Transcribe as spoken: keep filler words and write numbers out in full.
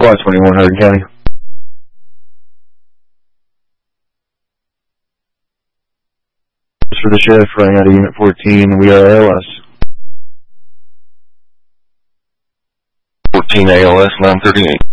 Squad twenty-one, Hardin County. For the shift, running out of Unit fourteen, we are A L S. fourteen A L S nine thirty-eight.